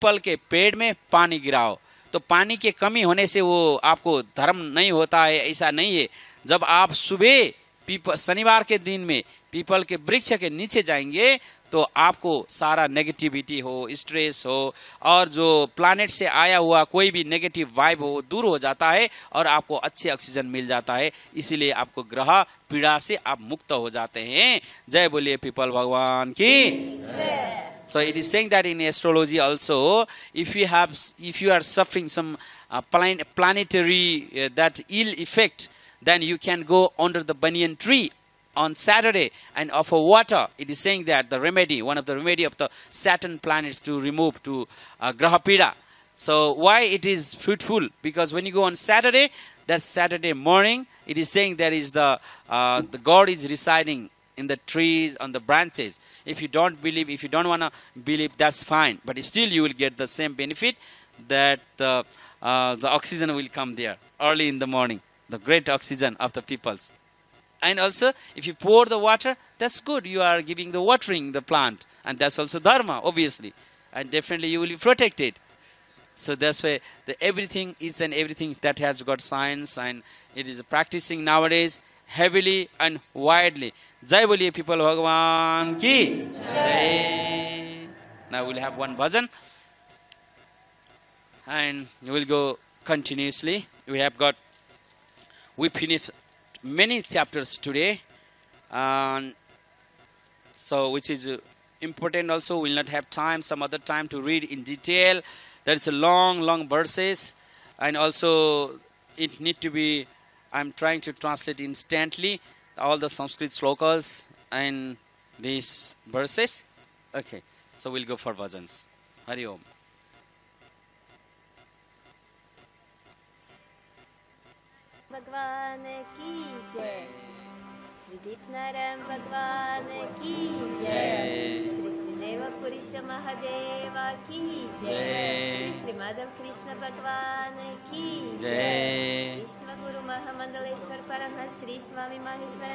People के पेड़ में पानी गिराओ। तो पानी की कमी होने से वो आपको धर्म नहीं होता है, ऐसा नहीं है। जब आप सुबह शनिवार के दिन में पीपल के वृक्ष के नीचे जाएंगे तो आपको सारा नेगेटिविटी हो, स्ट्रेस हो और जो प्लैनेट से आया हुआ कोई भी नेगेटिव वाइब हो दूर हो जाता है और आपको अच्छे ऑक्सीजन मिल जाता है। इसीलिए आपको ग्रह पीड़ा से आप मुक्त हो जाते हैं। जय बोलिए पीपल भगवान की। So it is saying that in astrology also, if you are suffering some planetary that ill effect, then you can go under the banyan tree on Saturday and offer water. It is saying that the remedy, one of the remedy of the Saturn planets to remove to Graha Pida. So why it is fruitful? Because when you go on Saturday, that Saturday morning, it is saying there is the God is residing in the trees, on the branches. If you don't believe, if you don't want to believe, that's fine. But still you will get the same benefit that the oxygen will come there early in the morning, the great oxygen of the peoples. And also, if you pour the water, that's good. You are giving the watering the plant. And that's also dharma, obviously. And definitely you will be protected. So that's why everything is and everything that has got science and it is practicing nowadays heavily and widely. Jai boliye people Bhagwan ki Jai. Now we'll have one bhajan and we will go continuously. We finished many chapters today, so which is important also. We'll not have time some other time to read in detail. There is a long verses, and also it need to be, I'm trying to translate instantly all the Sanskrit slokas and these verses. Okay, so we'll go for bhajans. Hari Om. भगवान की जय। श्री दीपनारायण भगवान की जय। श्री श्रीदेव पुरुष महादेव की जय। श्री श्री माधव कृष्ण भगवान की जय। विष्णु गुरु महामंडलेश्वर परमहंस श्री स्वामी महेश्वर